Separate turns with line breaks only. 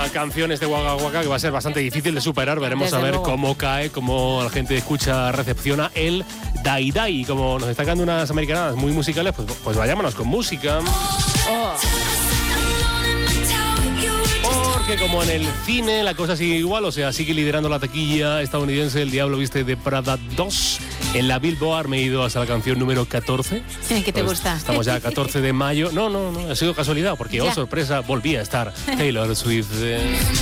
esta canción, este Waka Waka, que va a ser bastante difícil de superar. Veremos
Desde
a ver
luego.
cómo cae, cómo la gente escucha, recepciona el Dai Dai. Como nos están dando unas americanadas muy musicales, pues vayámonos con música.
Oh.
Porque como en el cine la cosa sigue igual, o sea, sigue liderando la taquilla estadounidense El Diablo Viste de Prada 2. En la Billboard me he ido hasta la canción número 14.
¿Qué te gusta?
Estamos ya a 14 de mayo. No, ha sido casualidad, porque,
Ya.
sorpresa, volví a estar Taylor Swift.